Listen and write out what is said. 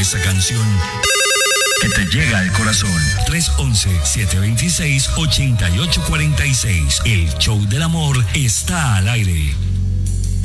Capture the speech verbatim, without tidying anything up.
esa canción que te llega al corazón. tres once, siete veintiséis, ochenta y ocho cuarenta y seis. El show del amor está al aire.